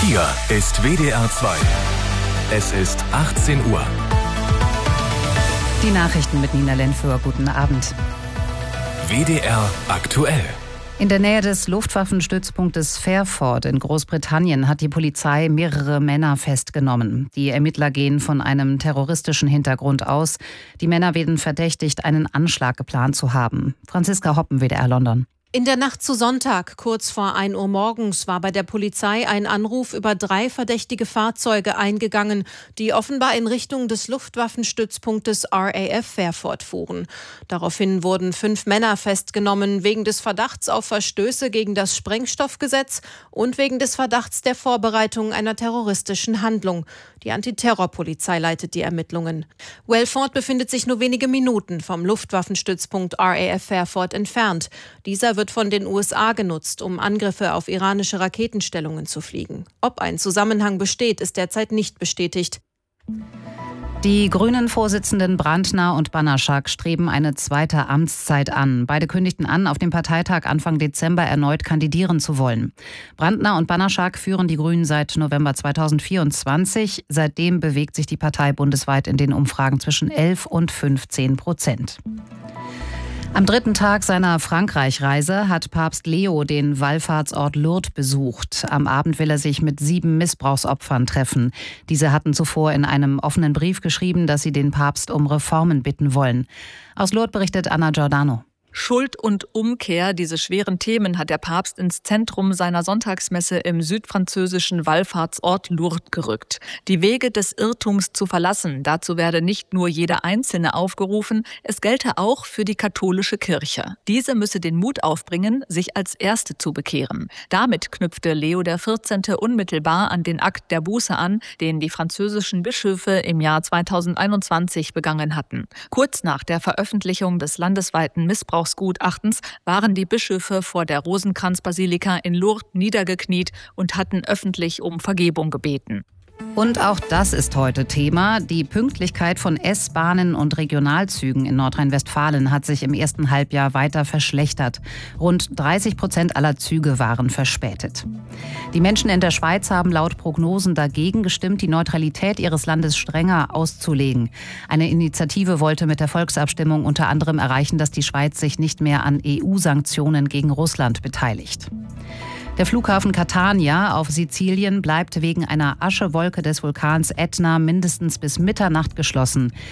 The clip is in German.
Hier ist WDR 2. Es ist 18 Uhr. Die Nachrichten mit Nina Lenföhr. Guten Abend. WDR aktuell. In der Nähe des Luftwaffenstützpunktes Fairford in Großbritannien hat die Polizei mehrere Männer festgenommen. Die Ermittler gehen von einem terroristischen Hintergrund aus. Die Männer werden verdächtigt, einen Anschlag geplant zu haben. Franziska Hoppen, WDR London. In der Nacht zu Sonntag, kurz vor 1 Uhr morgens, war bei der Polizei ein Anruf über 3 verdächtige Fahrzeuge eingegangen, die offenbar in Richtung des Luftwaffenstützpunktes RAF Fairford fuhren. Daraufhin wurden 5 Männer festgenommen, wegen des Verdachts auf Verstöße gegen das Sprengstoffgesetz und wegen des Verdachts der Vorbereitung einer terroristischen Handlung. Die Antiterrorpolizei leitet die Ermittlungen. Welford befindet sich nur wenige Minuten vom Luftwaffenstützpunkt RAF Fairford entfernt. Dieser wird von den USA genutzt, um Angriffe auf iranische Raketenstellungen zu fliegen. Ob ein Zusammenhang besteht, ist derzeit nicht bestätigt. Die Grünen-Vorsitzenden Brandner und Banaszak streben eine zweite Amtszeit an. Beide kündigten an, auf dem Parteitag Anfang Dezember erneut kandidieren zu wollen. Brandner und Banaszak führen die Grünen seit November 2024. Seitdem bewegt sich die Partei bundesweit in den Umfragen zwischen 11 und 15%. Am 3. Tag seiner Frankreich-Reise hat Papst Leo den Wallfahrtsort Lourdes besucht. Am Abend will er sich mit 7 Missbrauchsopfern treffen. Diese hatten zuvor in einem offenen Brief geschrieben, dass sie den Papst um Reformen bitten wollen. Aus Lourdes berichtet Anna Giordano. Schuld und Umkehr, diese schweren Themen hat der Papst ins Zentrum seiner Sonntagsmesse im südfranzösischen Wallfahrtsort Lourdes gerückt. Die Wege des Irrtums zu verlassen, dazu werde nicht nur jeder Einzelne aufgerufen, es gelte auch für die katholische Kirche. Diese müsse den Mut aufbringen, sich als Erste zu bekehren. Damit knüpfte Leo XIV. Unmittelbar an den Akt der Buße an, den die französischen Bischöfe im Jahr 2021 begangen hatten. Kurz nach der Veröffentlichung des landesweiten Missbrauchsgutachtens waren die Bischöfe vor der Rosenkranzbasilika in Lourdes niedergekniet und hatten öffentlich um Vergebung gebeten. Und auch das ist heute Thema. Die Pünktlichkeit von S-Bahnen und Regionalzügen in Nordrhein-Westfalen hat sich im ersten Halbjahr weiter verschlechtert. Rund 30% aller Züge waren verspätet. Die Menschen in der Schweiz haben laut Prognosen dagegen gestimmt, die Neutralität ihres Landes strenger auszulegen. Eine Initiative wollte mit der Volksabstimmung unter anderem erreichen, dass die Schweiz sich nicht mehr an EU-Sanktionen gegen Russland beteiligt. Der Flughafen Catania auf Sizilien bleibt wegen einer Aschewolke des Vulkans Ätna mindestens bis Mitternacht geschlossen.